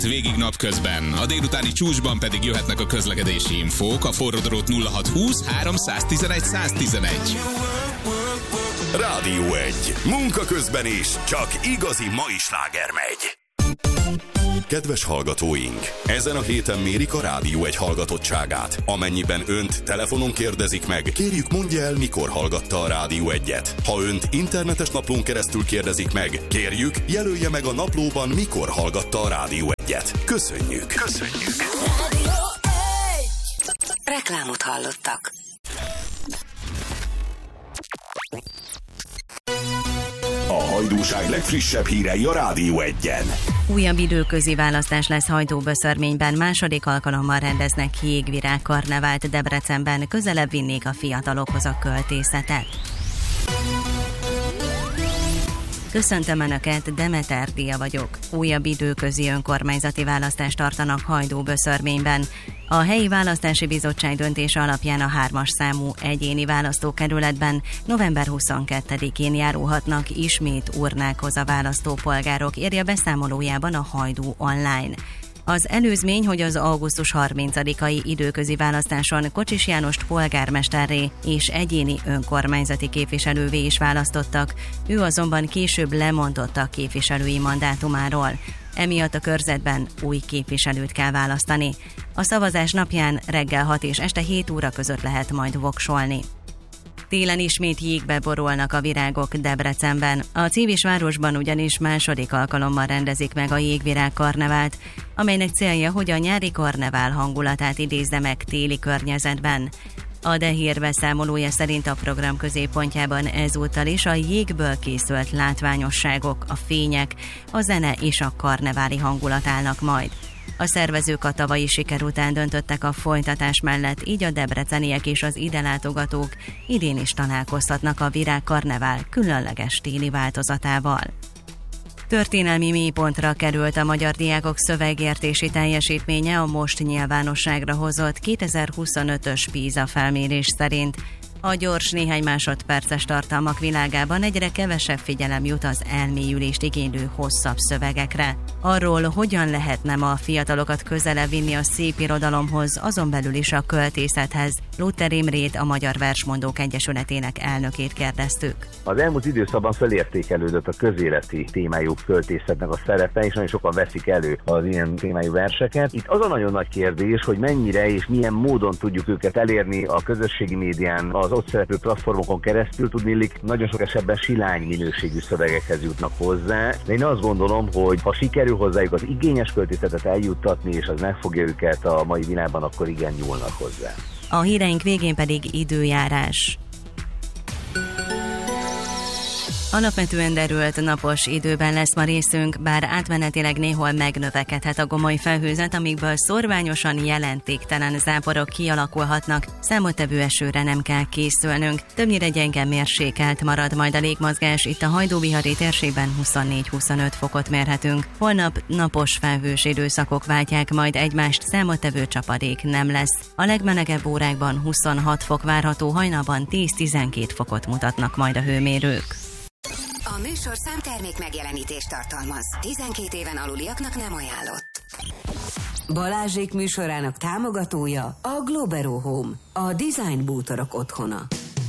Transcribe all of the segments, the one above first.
Végig napközben, a délutáni csúcsban pedig jöhetnek a közlekedési infók, a forródrót 0620 311 111. Rádió 1. Munka közben is, csak igazi mai sláger megy. Kedves hallgatóink! Ezen a héten mérik a Rádió 1 hallgatottságát. Amennyiben önt telefonon kérdezik meg, kérjük mondja el, mikor hallgatta a Rádió 1-et. Ha önt internetes naplón keresztül kérdezik meg, kérjük, jelölje meg a naplóban, mikor hallgatta a Rádió 1-et. Köszönjük! Köszönjük! Rádió 1! Reklámot hallottak. A hajdúság legfrissebb hírei a Rádió 1-en. Újabb időközi választás lesz Hajdúböszörményben, második alkalommal rendeznek jégvirágkarnevált Debrecenben, közelebb vinnék a fiatalokhoz a költészetet. Köszöntöm Önöket, Demeter Dia vagyok. Újabb időközi önkormányzati választást tartanak Hajdúböszörményben. A helyi választási bizottság döntése alapján a 3-as számú egyéni választókerületben november 22-én járulhatnak ismét urnákhoz a választópolgárok, írja beszámolójában a Hajdú Online. Az előzmény, hogy az augusztus 30-ai időközi választáson Kocsis Jánost polgármesterré és egyéni önkormányzati képviselővé is választottak, ő azonban később lemondott a képviselői mandátumáról. Emiatt a körzetben új képviselőt kell választani. A szavazás napján reggel 6 és este 7 óra között lehet majd voksolni. Télen ismét jégbe borulnak a virágok Debrecenben. A Civisvárosban ugyanis második alkalommal rendezik meg a jégvirágkarnevált, amelynek célja, hogy a nyári karnevál hangulatát idézze meg téli környezetben. A De Hír beszámolója szerint a program középpontjában ezúttal is a jégből készült látványosságok, a fények, a zene és a karneváli hangulat állnak majd. A szervezők a tavalyi siker után döntöttek a folytatás mellett, így a debreceniek és az ide látogatók idén is találkozhatnak a virágkarnevál különleges téli változatával. Történelmi mélypontra került a magyar diákok szövegértési teljesítménye a most nyilvánosságra hozott 2025-ös PISA felmérés szerint. A gyors néhány másodperces tartalmak világában egyre kevesebb figyelem jut az elmélyülést igénylő hosszabb szövegekre. Arról, hogyan lehetne a fiatalokat közelebb vinni a szép irodalomhoz, azon belül is a költészethez, Luther Imrét, a Magyar Versmondók Egyesületének elnökét kérdeztük. Az elmúlt időszakban felértékelődött a közéleti témájú költészetnek a szerepe, és nagyon sokan veszik elő az ilyen témájú verseket. Itt az a nagyon nagy kérdés, hogy mennyire és milyen módon tudjuk őket elérni a közösségi médián, az ott szereplő platformokon keresztül, tudniillik nagyon sok esetben silány minőségű szövegekhez jutnak hozzá. De én azt gondolom, hogy ha sikerül hozzájuk az igényes költészetet eljuttatni, és az megfogja őket a mai világban, akkor igen, nyúlnak hozzá. A híreink végén pedig időjárás. Alapvetően derült napos időben lesz ma részünk, bár átmenetileg néhol megnövekedhet a gomoly felhőzet, amikből szorványosan jelentéktelen záporok kialakulhatnak, számottevő esőre nem kell készülnünk. Többnyire gyenge mérsékelt marad majd a légmozgás, itt a hajdúbihari térségben 24-25 fokot mérhetünk. Holnap napos felhős időszakok váltják majd egymást, számottevő csapadék nem lesz. A legmelegebb órákban 26 fok várható, hajnalban 10-12 fokot mutatnak majd a hőmérők. A műsorszám termék megjelenítést tartalmaz. 12 éven aluliaknak nem ajánlott. Balázsék műsorának támogatója a Globero Home, a design bútorok otthona.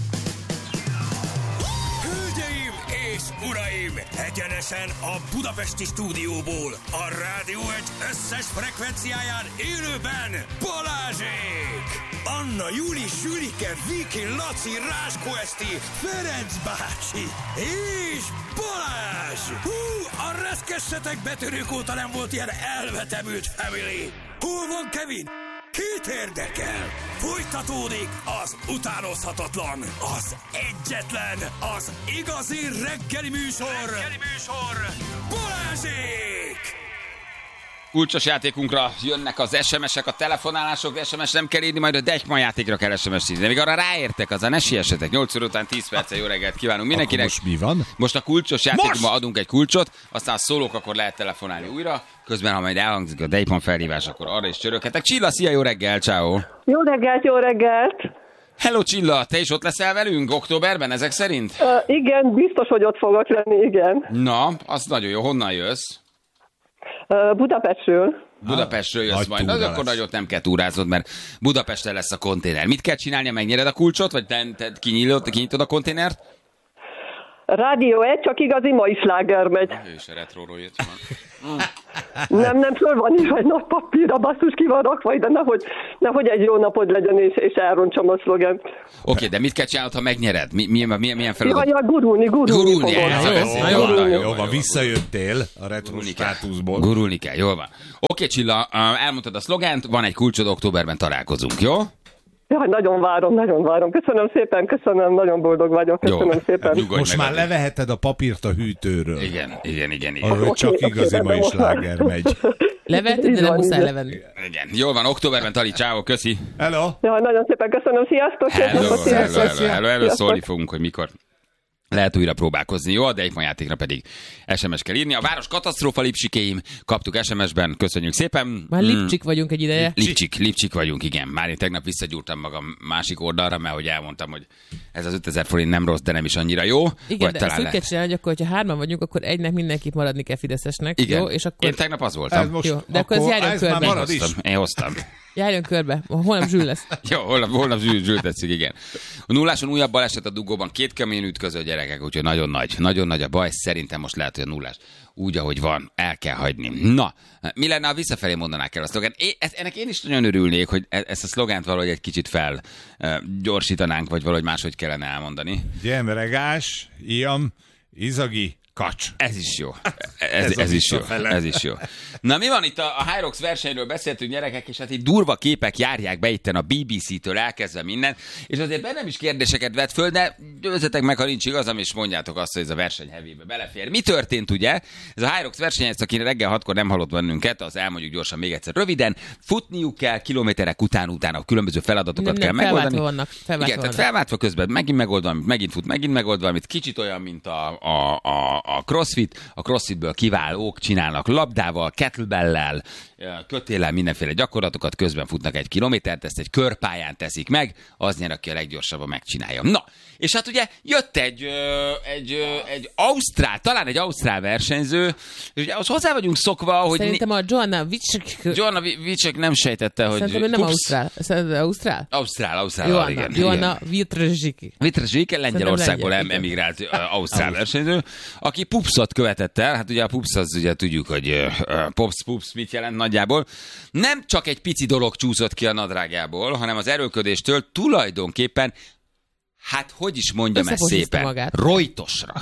Hölgyeim és uraim, egyenesen a budapesti stúdióból, a Rádió 1 összes frekvenciáján élőben Balázsék! Anna, Júli, Sülike, Viki, Laci, Ráskó Eszti, Ferenc bácsi és Balázs! Hú, a reszkessetek betörők óta nem volt ilyen elvetemült family! Hol van Kevin? Kit érdekel? Folytatódik az utánozhatatlan, az egyetlen, az igazi reggeli műsor! Balázsék! Kulcsos játékunkra jönnek az SMS-ek, a telefonálások, SMS nem kell írni, majd a Deichmann játékra kell SMS-t írni. Még arra ráértek, azon ne siessetek. 8 óra után 10 perccel jó reggelt kívánunk mindenkinek. Most mi van? Most a kulcsos játékunkban adunk egy kulcsot, aztán a szólók, akkor lehet telefonálni újra. Közben, ha majd elhangzik a Deichmann felhívás, akkor arra is csöröghetek. Csilla, szia, jó reggel, ciao. Jó reggelt, jó reggelt! Hello Csilla, te is ott leszel velünk októberben ezek szerint? Igen, biztos, hogy ott fogok lenni, igen. Na, az nagyon jó, honnan jössz? Budapestről. Budapestről jössz nagy majd. túra Az akkor lesz. nagyot nem kell túráznod, mert Budapesten lesz a konténer. Mit kell csinálni, megnyered a kulcsot, vagy te kinyitod a konténert? Rádió 1, csak igazi mai sláger megy. Ő is a retróról jött. Nem, föl van írva egy nagy papírra, basszus ki van rakva, de nehogy egy jó napod legyen, és elrontsam a szlogent. Oké, de mit kell csinálnod, ha megnyered? Milyen feladat? Ja, gurulni Gurulni, fogod. Jó van, visszajöttél a retro státuszból. Gurulni kell, jól van. Oké, Csilla, elmondtad a szlogent, van egy kulcsod, októberben találkozunk, jó? Jaj, nagyon várom. Köszönöm szépen, nagyon boldog vagyok. Köszönöm szépen. Nyugodj Most meg már leveheted a papírt a hűtőről. Igen. Arról csak igazi mai most már. sláger megy. Levetted, de Így nem van, muszáj így. levenni. Igen. Jól van, októberben, Tali, ciao, köszi. Hello! Jaj, nagyon szépen köszönöm, sziasztok! Hello, szólni fogunk, hogy mikor lehet újra próbálkozni, jó? De egy ma játékra pedig SMS kell írni. A város katasztrófa lipsikéim kaptuk SMS-ben, köszönjük szépen. Már lipcsik vagyunk egy ideje. Lipcsik vagyunk, igen. Már én tegnap visszagyúrtam magam másik oldalra, mert hogy elmondtam, hogy ez az 5000 forint nem rossz, de nem is annyira jó. Igen, de ezt úgy kell csinálni, hogy akkor, hogyha 3-an vagyunk, akkor egynek mindenképp maradni kell fideszesnek. Igen. Jó? És akkor... Én tegnap az voltam. Jó, de akkor ez járjon körbe. Én hoztam. Járjon körbe. Holnap Zsül lesz. Jó, holnap Zsül tetszik, igen. A nulláson újabb baleset a dugóban, 2 kemény ütköző gyerekek, úgyhogy nagyon nagy a baj. Szerintem most lehet, hogy a nullás úgy, ahogy van, el kell hagyni. Na, mi lenne, ha visszafelé mondanák el a szlogán? Ennek én is nagyon örülnék, hogy ezt a szlogánt valahogy egy kicsit felgyorsítanánk, vagy valahogy máshogy kellene elmondani. Gyemregás, iam, izagi, kacs. Ez is jó. Ez is jó. Na mi van itt a Hyrox versenyről beszéltünk, gyerekek, és hát itt durva képek járják be itten a BBC-től elkezdve minden, és azért bennem is kérdéseket vett föl, de győzzetek meg, ha nincs igazam, és mondjátok azt, hogy ez a verseny hevébe belefér. Mi történt, ugye? Ez a Hyrox verseny, ezt aki reggel 6-kor nem hallott bennünket, az elmondjuk gyorsan még egyszer röviden. Futniuk kell kilométerek után a különböző feladatokat kell megoldani. Igen, tehát felváltva közben megint megold valamit, megint megold valamit, kicsit olyan, mint a crossfit, a crossfitből kiválók csinálnak labdával, kettlebell-lel, kötéllel mindenféle gyakorlatokat, közben futnak 1 kilométert, ezt egy körpályán teszik meg, az nyer, aki a leggyorsabban megcsinálja. Na, és hát ugye jött egy ausztrál versenyző, és ugye ahhoz hozzá vagyunk szokva, hogy... Szerintem a Joanna Vicek nem sejtette, hogy... Szerintem ő nem ausztrál. Szerintem ausztrál? Ausztrál, igen. Joanna Vitrezsiki. Lengyelországból emigrált ausztrál versenyző, aki pupszot követett el, hát ugye a pups az ugye tudjuk, hogy pups mit jelent nagyjából. Nem csak egy pici dolog csúszott ki a nadrágjából, hanem az erőlködéstől tulajdonképpen, hát hogy is mondjam ezt szépen, magát. Rojtosra.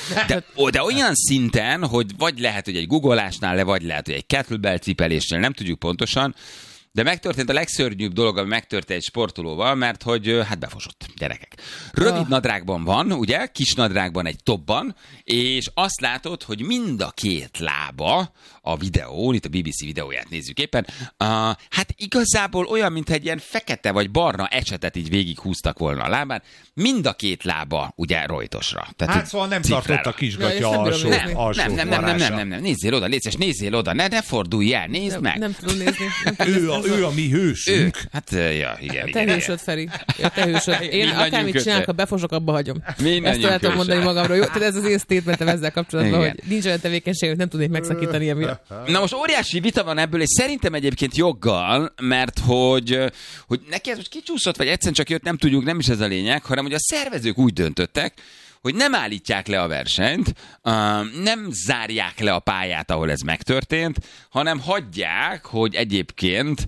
De olyan szinten, hogy vagy lehet, hogy egy googolásnál, vagy lehet, hogy egy kettlebell cipelésnél, nem tudjuk pontosan, de megtörtént a legszörnyűbb dolog, ami megtörtént egy sportolóval, mert hogy hát befosott, gyerekek. Rövid nadrágban van, ugye, kis nadrágban egy topban, és azt látod, hogy mind a 2 lába a videón, itt a BBC videóját nézzük éppen, hát igazából olyan, mintha egy ilyen fekete vagy barna ecsetet így végighúztak volna a lábán, mind a 2 lába ugye rojtosra. Tehát, hát szóval nem tartott a kisgatya alsó Nem. Nézzél oda, légy szíves, nézzél oda, ne fordulj el, nézd meg. Nem tudom nézni. Ő a mi hősünk. Hát, ja, igen. Te hősöd, Feri. Te hősöd. Én akármit csinálok, ha befosok, abba hagyom. Ezt tudom mondani magamról. Jó? Tehát ez az én statementem ezzel kapcsolatban, hogy nincs olyan tevékenység, hogy nem tudnék megszakítani emiatt. Na most óriási vita van ebből, és szerintem egyébként joggal, mert hogy neki ez most kicsúszott, vagy egyszerűen csak jött, nem tudjuk, nem is ez a lényeg, hanem hogy a szervezők úgy döntöttek, hogy nem állítják le a versenyt, nem zárják le a pályát, ahol ez megtörtént, hanem hagyják, hogy egyébként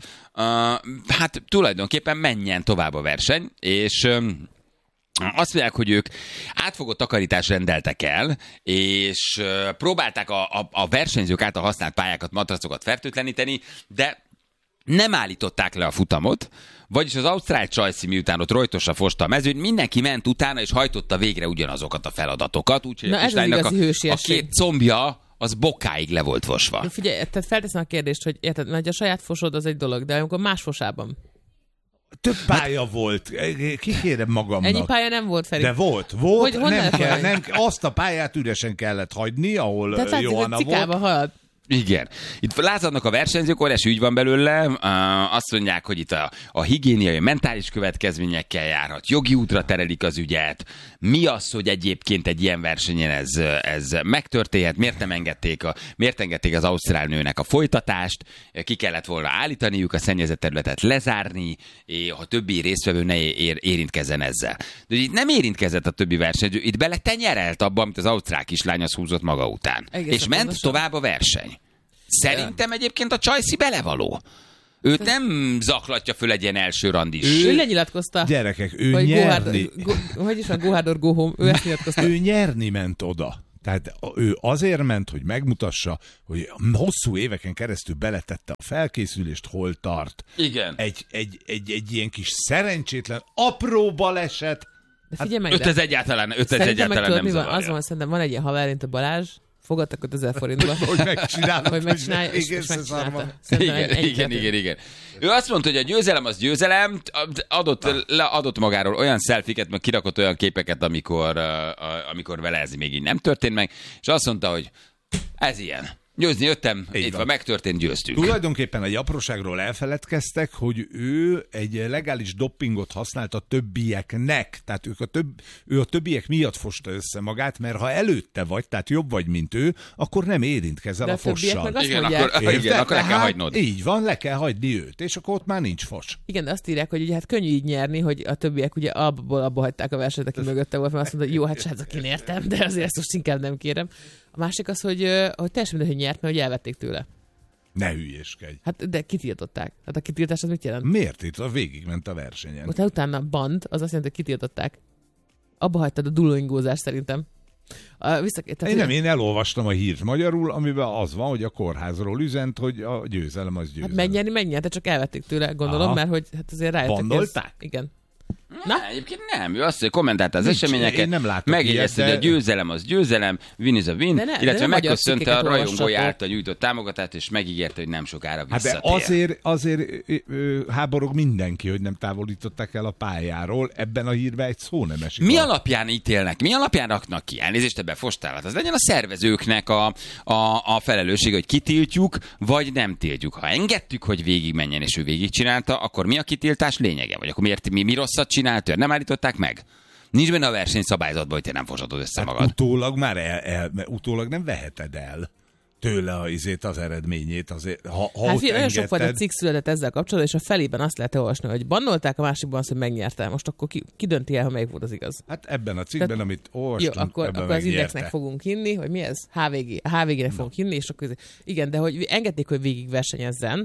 hát tulajdonképpen menjen tovább a verseny, és azt mondják, hogy ők átfogó takarítást rendeltek el, és próbálták a versenyzők által használt pályákat, matracokat fertőtleníteni, de nem állították le a futamot, vagyis az ausztrál csajci, miután ott rojtosra fosta a mezőn, mindenki ment utána, és hajtotta végre ugyanazokat a feladatokat, úgyhogy a 2 combja az bokáig le volt fosva. Figyelj, tehát felteszem a kérdést, hogy érted, mert a saját fosod az egy dolog, de amikor más fosában. Több pálya volt. Kikérem magamnak. Ennyi pálya nem volt, Feri. De volt. Nem, azt a pályát üresen kellett hagyni, ahol Johanna volt. Halad. Igen. Itt láthatnak a versenyzők, óriási ügy van belőle. Azt mondják, hogy itt a higiéniai, mentális következményekkel járhat. Jogi útra terelik az ügyet. Mi az, hogy egyébként egy ilyen versenyen ez megtörténhet? Miért engedték az ausztrál nőnek a folytatást? Ki kellett volna állítaniuk, a szennyezett területet lezárni, ha többi résztvevő ne érintkezzen ezzel. De itt nem érintkezett a többi versenyző, itt bele tenyerelt abba, amit az ausztrál kislány az húzott maga után. Egészen és ment tovább a verseny. Szerintem egyébként a Csajci belevaló. Őt nem zaklatja föl egy ilyen első randis. Ő lenyilatkozta. Gyerekek, ő nyerni. Hogy is van, go hard or go home. Ő ezt nyilatkozta. Ő nyerni ment oda. Tehát ő azért ment, hogy megmutassa, hogy hosszú éveken keresztül beletette a felkészülést, hol tart. Igen. Egy ilyen kis szerencsétlen, apró baleset. De figyelj meg, öt ez egyáltalán nem zavarja. Az van, szerintem van egy ilyen haver, mint a Balázs, fogadtak 5000 forintba. Hogy megcsinálja, és megcsinálta. Igen. Ő azt mondta, hogy a győzelem az győzelem, adott magáról olyan szelfiket, meg kirakott olyan képeket, amikor vele ez még így nem történt meg, és azt mondta, hogy ez ilyen. Győzni jöttem, itt van, megtörtént, győztünk. Tulajdonképpen egy apróságról elfeledkeztek, hogy ő egy legális doppingot használt a többieknek. Tehát ő a többiek miatt fosta össze magát, mert ha előtte vagy, tehát jobb vagy, mint ő, akkor nem érintkezel a fossal. Meg azt igen, mondják, akkor le kell hagynod. Így van, le kell hagyni őt, és akkor ott már nincs fos. Igen, de azt írják, hogy ugye, hát könnyű így nyerni, hogy a többiek ugye abba hagyták a versenyt, aki mögötte volt, mert azt mondta, jó, hát srácok, én értem, de azért ezt most inkább nem kérem. A másik az, hogy teljesen mindegy, hogy nyert, mert hogy elvették tőle. Ne hülyéskedj. Hát de kitiltották. Hát a kitiltás az mit jelent? Miért itt? Végigment a versenyen. Utána band, az azt jelenti, hogy kitiltották. Abba hagytad a dullingózást szerintem. Én elolvastam a hírt magyarul, amiben az van, hogy a kórházról üzent, hogy a győzelem az győzelem. Hát megnyerte, csak elvették tőle, gondolom, mert hogy hát azért rájöttek. Bandolták? Igen. Na? Egyébként nem, ő azt, hogy kommentálta az eseményeket, megjegyezte, hogy a győzelem az győzelem, win is a win, illetve megköszönte a rajongói által nyújtott támogatást, és megígérte, hogy nem sokára visszatér. Hát de azért háborog mindenki, hogy nem távolították el a pályáról, ebben a hírben egy szó nem esik. Mi alapján ítélnek, mi alapján raknak ki? Elnézést, ebben fostállat. Az legyen a szervezőknek a felelősség, hogy kitiltjuk, vagy nem tiltjuk. Ha engedtük, hogy végigmenjen, és ő végigcsinálta, akkor mi a kitiltás lényege? Vagy akkor mi rosszat csinált? Nem állították meg? Nincs benne a versenyszabályzatban, hogy te nem fosatod össze magad. Utólag már utólag nem veheted el tőle az eredményét. Azért, ha hát olyan sokfajta cikk született ezzel kapcsolatban, és a felében azt lehet olvasni, hogy bannolták, a másikban azt, hogy megnyerte. Most akkor ki dönti el, ha melyik volt az igaz? Hát ebben a cikkben, amit olvastunk, jó, akkor az Indexnek fogunk hinni, hogy mi ez? HVG-nek fogunk hinni, és akkor igen, de hogy engedték, hogy végig versenyezzen.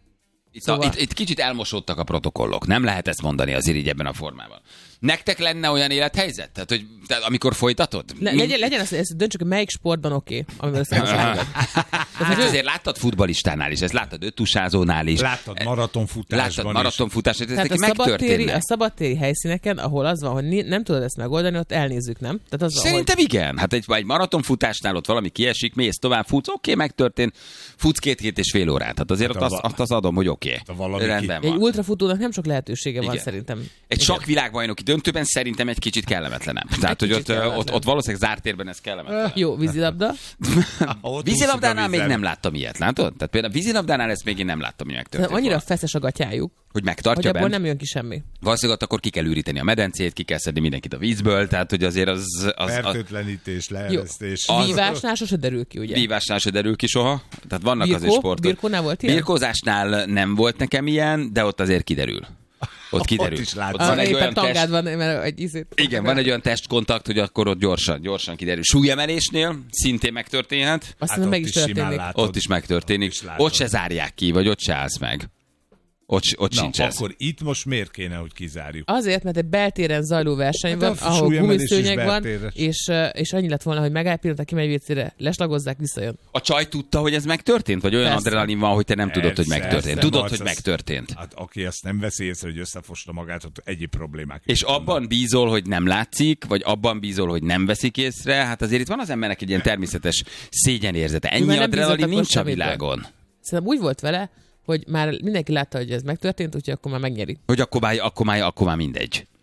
Itt kicsit elmosódtak a protokollok. Nem lehet ezt mondani azért így ebben a formában. Nektek lenne olyan élethelyzet? Tehát amikor folytatod? Legyen az, döntsük, hogy melyik sportban oké, amivel összehozzállod. Hát azért láttad futballistánál is, ezt láttad öttusázónál is. Láttad maratonfutásban is. Ezek megtörténnek. A szabadtéri helyszíneken, ahol az van, hogy nem tudod ezt megoldani, ott elnézzük, nem? Tehát az szerintem igen. Hát egy maratonfutásnál ott valami kiesik, mész tovább, futsz, oké, megtörtént. Futsz 2,5 órát. Hát azért ott azt adom, hogy oké. Rendben van. Egy ultrafutónak nem sok lehetősége van szerintem. Egy sakkvilágbajnoki döntőben szerintem egy kicsit kellemetlenebb. Tehát, hogy ott valószínűleg zárt térben ez kellemetlen. Jó, vízilabda. Vízilabdánál még nem láttam ilyet, látod? Tehát például vízilabdánál ezt még én nem láttam, hogy megtörtént. Annyira feszes a gatyájuk, hogy megtartja hogy abból nem jön ki semmi. Valószínűleg akkor ki kell üríteni a medencét, ki kell szedni mindenkit a vízből, tehát hogy azért az fertőtlenítés, leeresztés. Vívásnál sose derül ki, ugye? Vívásnál se derül ki soha. Tehát vannak azért sportok. Birkónál volt ilyen? Birkózásnál nem volt nekem ilyen, de ott azért kiderül. Ott kiderül. Ott is ott van egy olyan tangád van, mert egy ízét. Igen, van egy olyan testkontakt, hogy akkor ott gyorsan kiderül. Súlyemelésnél szintén megtörténhet. Aztán meg is történik. Ott is megtörténik. Ott se zárják ki, vagy ott se állsz meg. Ott sincs ez. Akkor itt most miért kéne, hogy kizárjuk? Azért, mert egy beltéren zajló verseny van, ahol gumiszőnyeg van, és annyi lett volna, hogy megáll, pillanat, kimegy vécére, leslagozzák, visszajön. A csaj tudta, hogy ez megtörtént? Vagy olyan adrenalin van, hogy te nem tudod, hogy megtörtént? Tudod, hogy megtörtént. Hát aki ezt nem veszi észre, hogy összefosta magát, ott egyéb problémák. És abban bízol, hogy nem látszik, vagy abban bízol, hogy nem veszik észre, hát azért itt van az embernek egy ilyen természetes szégyenérzete. Ennyi adrenalin nincs a világon. Szerintem úgy volt vele, hogy már mindenki látta, hogy ez megtörtént, úgyhogy akkor már megnyeri. Hogy akkor már mindegy.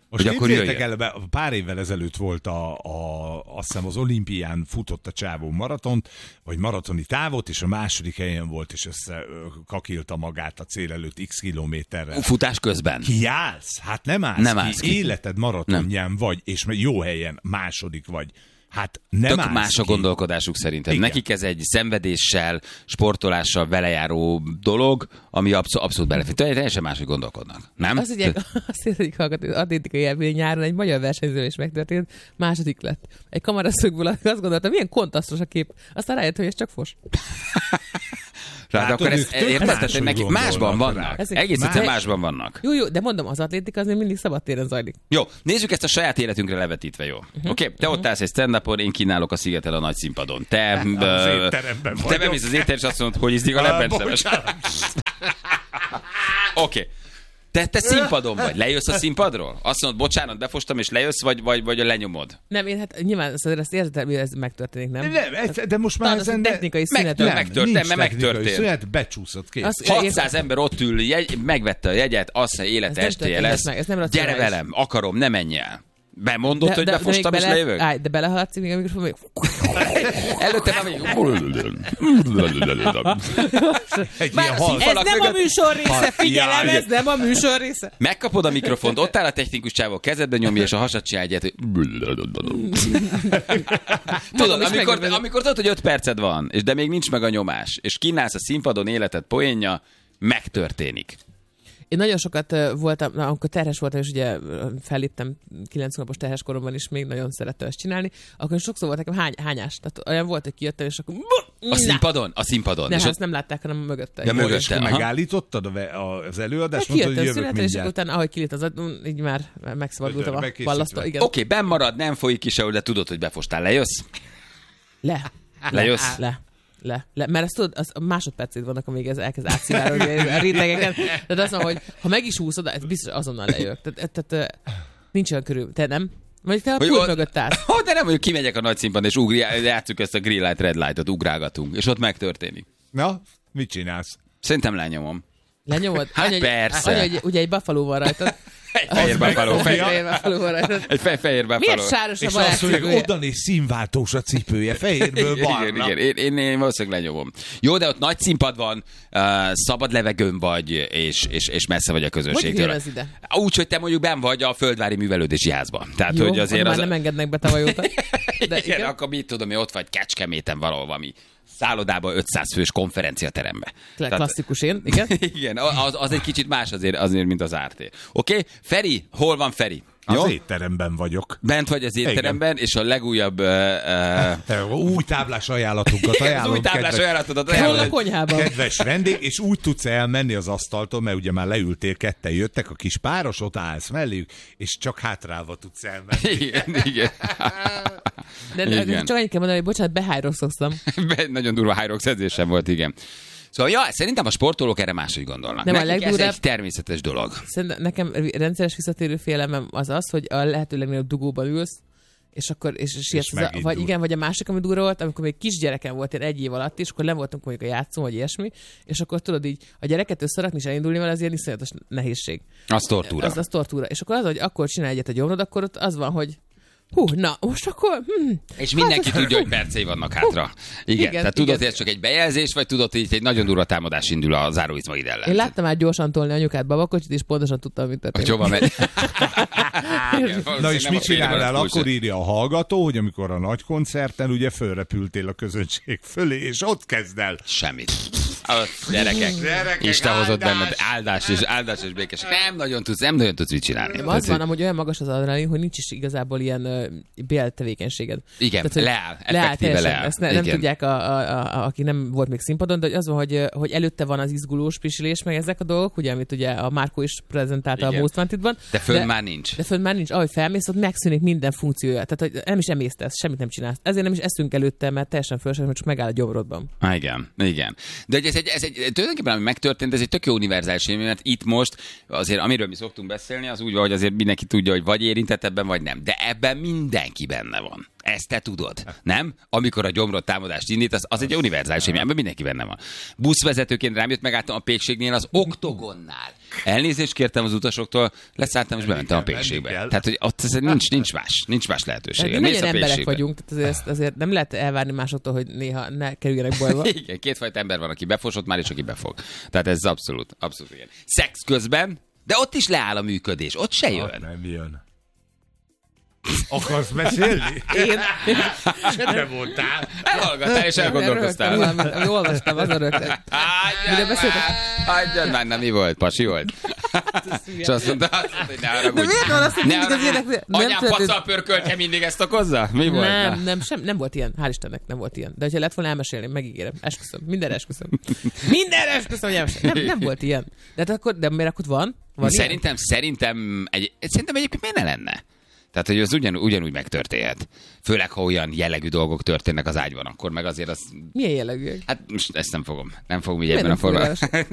Most hogy akkor képzeljétek jöjjön. el, pár évvel ezelőtt volt azt hiszem az olimpián futott a csávó maratont, vagy maratoni távot, és a második helyen volt, és összekakilta magát a cél előtt x kilométerrel. Futás közben. Kiállsz? Hát nem állsz ki. Életed maratonján vagy, és jó helyen második vagy. Hát nem Tök más a gondolkodásuk szerintem. Igen. Nekik ez egy szenvedéssel, sportolással velejáró dolog, ami abszolút belefér. Teljesen máshogy gondolkodnak. Nem? Azt ugye, azt érzik hallgatni, az atlétikai élmény nyáron egy magyar versenyző is megtörtént, második lett. Egy kameraszögből azt gondoltam, milyen kontrasztos a kép. Aztán rájött, hogy ez csak fos. Hát akkor ezt érted, hogy nekik másban vannak. Egészen másban vannak. Jó, de mondom, az atlétika azért mindig szabadtéren zajlik. Jó, nézzük ezt a saját életünkre levetítve, jó? Oké, te ott állsz egy stand-upon, én kínálok a Szigetel a nagy színpadon. Te bemész az étterem, és azt mondod, hogy ízdik a lebbencemes. Oké. Te színpadon vagy. Lejössz a színpadról? Azt mondod, bocsánat, befostam, és lejössz, vagy lenyomod? Nem, én hát nyilván ezt érted, hogy ez megtörténik, nem? Nem, de most már ezen technikai szünet. Megtörtént. Szünet, becsúszott ki. 600 ember ott ül, megvette a jegyet, azt mondja, élete estéje lesz. Gyere velem, akarom, ne menj el. Bemondod, hogy befostam, és lejövök? De belehaladsz még a mikrofon, még... Előtte nem Ez nem a műsor része, figyelem, ez nem a műsor része. Megkapod a mikrofont, ott áll a technikus csávó, kezedbe nyomja, és a hasad csinálja egyet, tudod, amikor tudod, hogy 5 perced van, de még nincs meg a nyomás, és kínálsz a színpadon életed poénja, megtörténik. Én nagyon sokat voltam, amikor terhes voltam, és ugye felléptem 9 hónapos terhes koromban is, még nagyon szerettem ezt csinálni, akkor sokszor volt nekem hányás. Tehát olyan volt, hogy kijöttem, és akkor... A színpadon? Nem, ezt nem látták, hanem mögötte. Ja, mögötte. Megállítottad az előadást, mondtad, hogy jövök mindjárt. És akkor utána, ahogy kilít az így már megszabadult a ballasztó. Oké, benn marad, nem folyik is, de tudod, hogy befostál. Lejössz? Lejössz? Mert ezt tudod, az másodpercét vannak, amíg ez elkezd átszivárogni a rétegeken. Tehát azt mondom, hogy ha meg is húszod, ez biztos azonnal lejövök. Tehát nincs olyan körül. Te nem? Vagy te a pult mögött állsz. De nem, hogy kimegyek a nagy színpadon, és játsszuk ezt a green light, red light-ot, ugrálgatunk, és ott megtörténik. Na, mit csinálsz? Szerintem lenyomom. Lenyomod? Hát persze. Ugye egy buffalo van rajtad. Egy fehér buffalo. Egy fehér buffalo. Miért sáros a és barát azt mondják, oda néz színváltós a cipője, fehérből barna. Igen, én valószínűleg lenyomom. Jó, de ott nagy színpad van, szabad levegőn vagy, és messze vagy a közönségtől. Hogy ez ide? Úgy, hogy te mondjuk benn vagy a földvári művelődési házban. Tehát, jó, hogy azért már nem engednek be tavajóta. Igen, akkor mit tudom, ott vagy Kecskeméten valahol valami szállodában 500 fős konferenciaterembe. Klasszikus én, igen. Igen, az egy kicsit más azért mint az ártér. Oké? Feri, hol van Feri? Az étteremben vagyok. Bent vagy az étteremben, és a legújabb... új táblás ajánlatunkat ajánlom. Új táblás ajánlatodat ajánlom. A konyhában. Kedves vendég, és úgy tudsz elmenni az asztaltól, mert ugye már leültél, ketten jöttek, a kis páros, ott állsz melléjük, és csak hátrálva tudsz elmenni. Igen. De csak annyit kell mondani, hogy bocsánat, behájrokszoztam. Nagyon durva hájroksz edzésem volt, igen. Szóval szerintem a sportolók erre máshogy gondolnak. Nem, nekik ez egy természetes dolog. Szerintem nekem rendszeres visszatérő félelmem az, hogy a lehető legnagyobb dugóban ülsz, és akkor sietsz, vagy a másik, ami durva volt, amikor még kisgyerekem volt, én 1 év alatt, és akkor nem voltunk mondjuk a játszón, vagy ilyesmi, és akkor tudod így, a gyereket összerakni és elindulni vele, az ilyen iszonyatos nehézség. Az tortúra. Az tortúra. És akkor az, hogy akkor csinálj egyet a gyomrod, akkor ott az van, hogy na, most akkor... És mindenki tudja, hogy percei vannak hátra. Igen, tehát tudod, hogy ez csak egy bejelzés, vagy tudod, hogy egy nagyon durva támadás indul a záróizmaid ellen. Én láttam már gyorsan tolni anyukát babakocsit, és pontosan tudtam, mit történik. Hogy hova megy. Na és mit csinálnál? Akkor írja a hallgató, hogy amikor a nagy koncerten ugye fölrepültél a közönség fölé, és ott kezd el. Semmit. Gyerekek, Isten hozott benned áldás és békesség. Nem nagyon tudsz mit csinálni. Az van, amúgy olyan magas az adrenalin, hogy nincs is igazából ilyen béltevékenységed. Igen, effektíve leáll. Ezt nem tudják, aki nem volt még színpadon, de az van, hogy előtte van az izgulós pisilés, meg ezek a dolgok, ugye, amit ugye a Márkó is prezentálta a Most Wanted-ban. De fönn már nincs. Ahogy felmész, ott megszűnik minden funkciója. Tehát, hogy nem is emésztesz, semmit nem csinálsz. Ezért nem is eszünk előtte, mert teljesen fölösleges, csak megáll a gyomrodban. Igen. De ez egy tulajdonképpen, ami megtörtént, ez egy tök jó univerzális élmény, mert itt most azért, amiről mi szoktunk beszélni, az úgy van, hogy azért mindenki tudja, hogy vagy érintett ebben, vagy nem. De ebben mindenki benne van. Ezt te tudod, nem? Amikor a gyomrod támadást indít, az egy univerzális élmény, mert mindenki benne van. Buszvezetőként rám jött, megálltam a Pékségnél az Oktogonnál. Elnézést kértem az utasoktól, leszálltam és bementem a Pékségbe. Tehát, hogy ott nincs más lehetőség. Nagyon emberek vagyunk, tehát azért nem lehet elvárni másoktól, hogy néha ne kerüljenek bajba. Igen, kétfajta ember van, aki befosott már, és aki befog. Tehát ez abszolút igen. Szex közben, de ott is leáll a működés, ott se jön. Ott nem jön. Akarsz mesélni? Én? Semmi voltál. Elhallgattál és elgondolkoztál. Amit olvastam, azon rögtön. Hagyjad már, nem mi volt? Pasi volt? És azt mondta, hogy ne haragudj. De miért van azt, hogy mindig az ilyenek... Anyám pacal pörköltje mindig ezt okozza? Mi volt? Nem volt ilyen. Hál' Istennek nem volt ilyen. De hogyha lett volna elmesélni, megígérem. Esküszöm. Mindenre esküszöm. Mindenre esküszöm, hogy elmesélni. Nem volt ilyen. De miért akkor van? Szerintem egyébként miért ne lenne? Tehát, hogy az ugyanúgy megtörténhet. Főleg, ha olyan jellegű dolgok történnek az ágyban, akkor meg azért az... Milyen jellegűek? Hát most ezt nem fogom. Nem fogom így ebben a formában.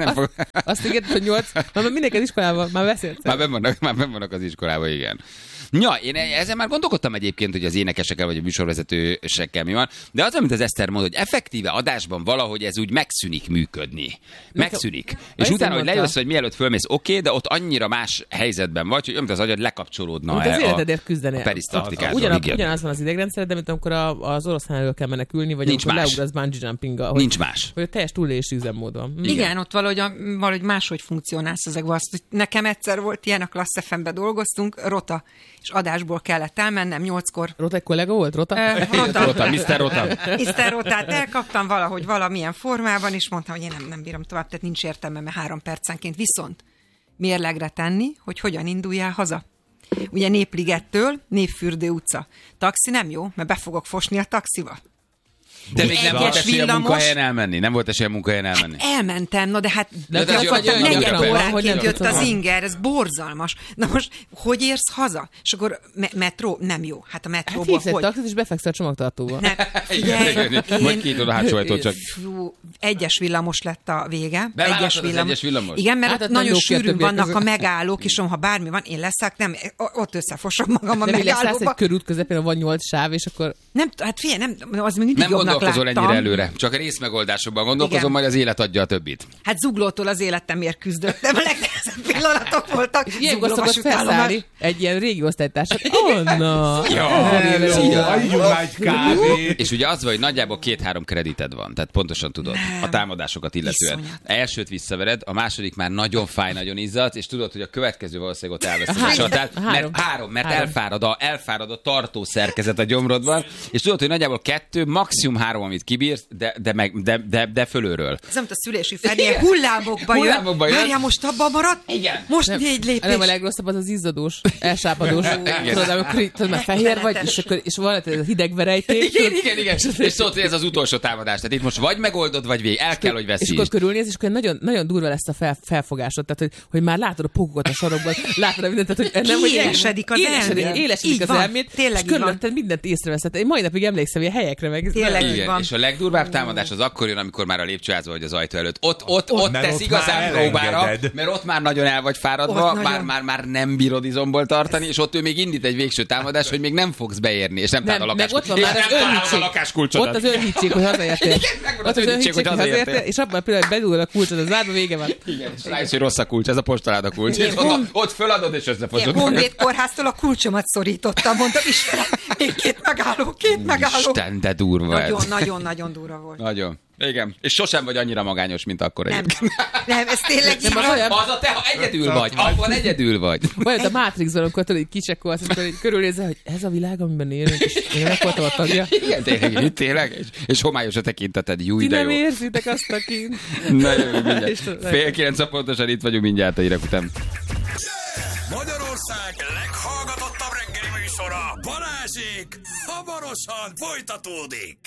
Azt ígérted, hogy 8, már mindenki az iskolában, már beszélsz. Már benn vannak az iskolában, igen. Ja, én ezen már gondolkodtam egyébként, hogy az énekesekkel vagy a műsorvezetősekkel mi van, de az, amit az Eszter mond, hogy effektíve adásban valahogy ez úgy megszűnik működni. Megszűnik. És utána, hogy lejössz, hogy mielőtt fölmész, oké, de ott annyira más helyzetben vagy, hogy amit az agyad lekapcsolódna az életedért küzdenél. A perisztaltikától. Ugyanaz van az idegrendszered, de mint amikor az oroszlán elől kell menekülni, vagy amikor leugrasz bungee jumpinggal. Nincs más. Hogy a teljes túlélési üzemmód van. Igen, ott valahogy máshogy funkcionálsz ezekben. Nekem egyszer volt ilyen, a Klassz FM-ben dolgoztunk, rota, és adásból kellett elmennem 8-kor. Rota egy kollega volt? Rota, Mr. Rota. Mr. Rotát elkaptam valahogy valamilyen formában, és mondtam, hogy én nem bírom tovább, tehát nincs értelme, mert 3 percenként. Viszont mérlegre tenni, hogy hogyan induljál haza. Ugye Népligettől Népfürdő utca. Taxi nem jó, mert be fogok fosni a taxiba. De még nem volt esély a munkahelyen elmenni? Nem volt esery a munkahelyen elmenni? Elmentem, de hát negyed óránként jött az inger, ez borzalmas. Na most, hogy érsz haza? És akkor metró? Nem jó. Hát a metróból hívsz egy taxit, és befekszel a csomagtartóba. Majd 2 oda hátsó ajtó csak. Egyes villamos lett a vége. Egyes villamos? Igen, mert nagyon sűrűn vannak a megállók, és ha bármi van, én leszek, nem, ott összefosom magam a megállóba. Nem, egy körút közepén, van 8 sáv, és akkor... Nem, hát figyelj, az még mindig jobbnak gondolkozol ennyire előre. Csak a részmegoldásokban gondolkozom, majd az élet adja a többit. Hát zuglótól az életemért küzdöttem. A legnehezebb pillanatok voltak. Ilyenkor szokott felszállni egy ilyen régi osztálytársat. Anna! És ugye az van, hogy nagyjából 2-3 kredited van. Tehát pontosan tudod a támadásokat illetően. Elsőt visszavered, a második már nagyon fáj, nagyon izzad, és tudod, hogy a következő valószínűleg ott elveszed a csatát. Mert elfárad a tartó szerkezet a gyomrodban, és tudod, hogy nagyjából 2, maximum 3, amit kibírsz, de fölülről. Ez nem a szülési fenél hullámokba jön. Várjál, most abban maradt? Igen. Most 4 lépés. Nem, a legrosszabb az izzadós, elsápadós. Tudod, amikor már fehér vagy, és van ez a hideg verejték. Igen. És tudod, hogy ez az utolsó támadás. Tehát itt most vagy megoldod, vagy végig. El kell, hogy veszítsd. És akkor körülnéz, és akkor nagyon, nagyon durva lesz a felfogásod. Tehát, hogy már látod a pogokat a sarokban, látod mindent, tehát, hogy nem, élesedik az elméd. Élesedik az elméd, és körülötted mindent észreveszed. Én mai napig emlékszem, hogy a helyekre meg. Igen, és a legdurvább támadás az akkor jön, amikor már a lépcsőházba vagy az ajtó előtt. Ott tesz igazán próbára, mert ott már nagyon el vagy fáradva, már nem bírod izomból tartani, és ott ő még indít egy végső támadás, hogy még nem fogsz beérni, és nem talál a lakáskulcsodat. Ott az önhittség, hogy hazaértél. Ott az önhittség, hogy hazaértél, és abban a pillanatban bedugod a kulcsot az zárba, vége van. Igen, és rájössz, hogy rossz a kulcs, ez a postaláda kulcs. És ott föladod, és összefosod. Honvéd kórháztól a kulcsomat szorítottam, mondtam, Istenem, még 2 megálló. Isten, de durva ez. Nagyon durva volt. Nagyon. Igen. És sosem vagy annyira magányos, mint akkor egyébként. Nem, ez tényleg így van. Az a te, ha egyedül vagy. Abban egyedül vagy. Vagy a Matrixban, amikor tudod, kicsekkolsz, amikor körülnézel, hogy ez a világ, amiben élünk, és én nem voltam a tagja. Igen, tényleg. És homályos a tekinteted. Jó, ti de nem jó. érzitek azt a kint. Na jó, mindjárt. 8:30 pontosan itt vagyunk mindjárt a hírek után. Magyarország leghallgatottabb reggeli műsora, Balázsék, hamarosan folytatódik.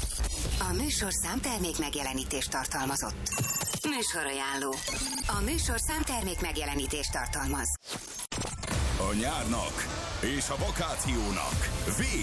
A műsor számtermék megjelenítést tartalmazott. Műsorajánló. A műsor számtermék megjelenítést tartalmaz. A nyárnak és a vakációnak